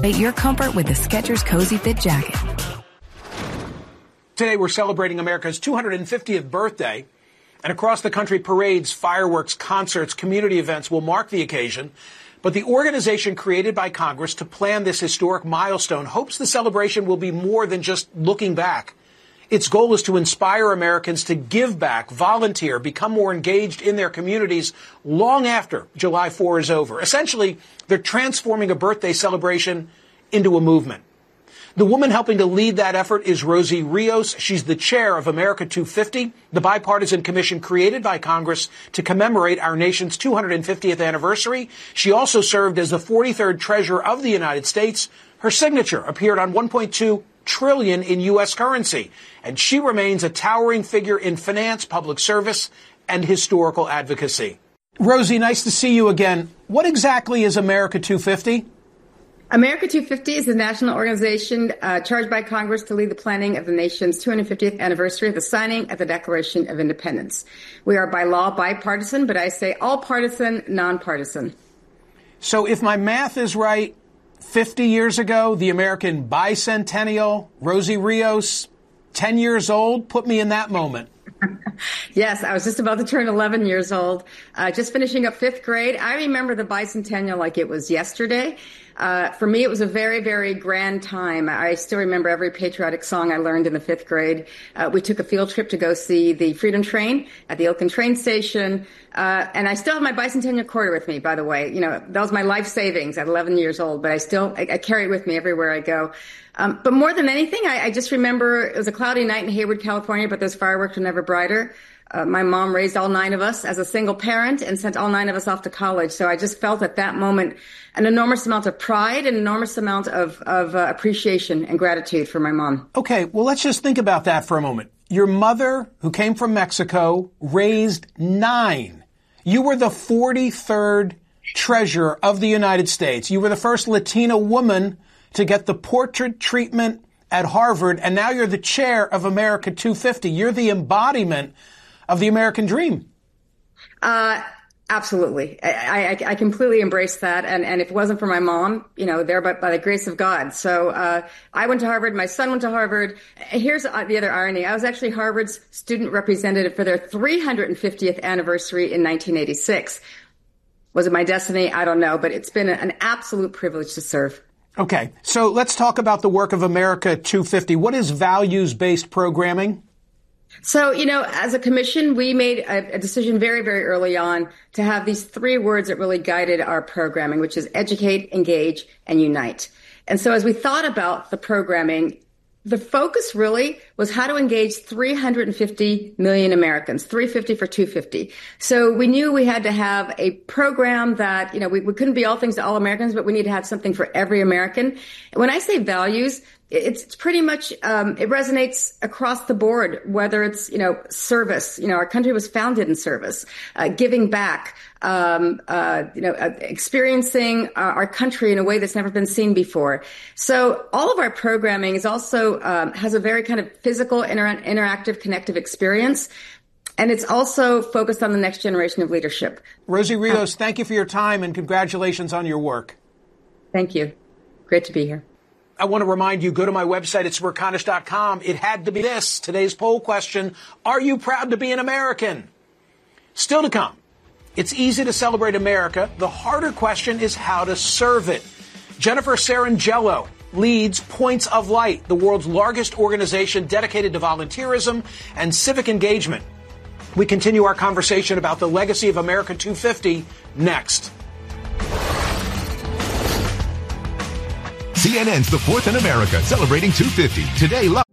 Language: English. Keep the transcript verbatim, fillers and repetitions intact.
your comfort with the Skechers Cozy Fit Jacket. Today we're celebrating America's two hundred fiftieth birthday, and across the country parades, fireworks, concerts, community events will mark the occasion. But the organization created by Congress to plan this historic milestone hopes the celebration will be more than just looking back. Its goal is to inspire Americans to give back, volunteer, become more engaged in their communities long after July fourth is over. Essentially, they're transforming a birthday celebration into a movement. The woman helping to lead that effort is Rosie Rios. She's the chair of America two fifty, the bipartisan commission created by Congress to commemorate our nation's two hundred fiftieth anniversary. She also served as the forty-third treasurer of the United States. Her signature appeared on one point two trillion dollars in U S currency, and she remains a towering figure in finance, public service, and historical advocacy. Rosie, nice to see you again. What exactly is America two fifty? America two fifty is a national organization uh, charged by Congress to lead the planning of the nation's two hundred fiftieth anniversary of the signing of the Declaration of Independence. We are by law bipartisan, but I say all partisan, nonpartisan. So if my math is right, fifty years ago, the American bicentennial, Rosie Rios, ten years old, put me in that moment. Yes, I was just about to turn eleven years old, uh, just finishing up fifth grade. I remember the bicentennial like it was yesterday. Uh, for me, it was a very, very grand time. I still remember every patriotic song I learned in the fifth grade. Uh, we took a field trip to go see the Freedom Train at the Oakland train station. Uh, and I still have my bicentennial quarter with me, by the way. You know, that was my life savings at eleven years old, but I still, I, I carry it with me everywhere I go. Um, but more than anything, I, I just remember it was a cloudy night in Hayward, California, but those fireworks were never brighter. Uh, my mom raised all nine of us as a single parent and sent all nine of us off to college. So I just felt at that moment an enormous amount of pride, an enormous amount of, of uh, appreciation and gratitude for my mom. Okay, well, let's just think about that for a moment. Your mother, who came from Mexico, raised nine. You were the forty-third treasurer of the United States. You were the first Latina woman to get the portrait treatment at Harvard, and now you're the chair of America two fifty. You're the embodiment of the American dream. Uh, absolutely. I, I, I completely embrace that. And, and if it wasn't for my mom, you know, there by, by the grace of God. So uh, I went to Harvard. My son went to Harvard. Here's the other irony. I was actually Harvard's student representative for their three hundred fiftieth anniversary in nineteen eighty-six. Was it my destiny? I don't know. But it's been an absolute privilege to serve. Okay. So let's talk about the work of America two fifty. What is values-based programming? So, you know, as a commission, we made a, a decision very, very early on to have these three words that really guided our programming, which is educate, engage, and unite. And so as we thought about the programming, the focus really was how to engage three hundred fifty million Americans, three hundred fifty for two hundred fifty. So we knew we had to have a program that, you know, we, we couldn't be all things to all Americans, but we need to have something for every American. And when I say values, it's, it's pretty much, um, it resonates across the board, whether it's, you know, service. You know, our country was founded in service, uh, giving back, um, uh, you know, uh, experiencing uh, our country in a way that's never been seen before. So all of our programming is also, um, has a very kind of physical, inter- interactive, connective experience. And it's also focused on the next generation of leadership. Rosie Rios, thank you for your time and congratulations on your work. Thank you. Great to be here. I want to remind you, go to my website at smirconish dot com. It had to be this. Today's poll question, are you proud to be an American? Still to come. It's easy to celebrate America. The harder question is how to serve it. Jennifer Sarangello leads Points of Light, the world's largest organization dedicated to volunteerism and civic engagement. We continue our conversation about the legacy of America two fifty next. C N N's The Fourth in America, celebrating two fifty. Today, live.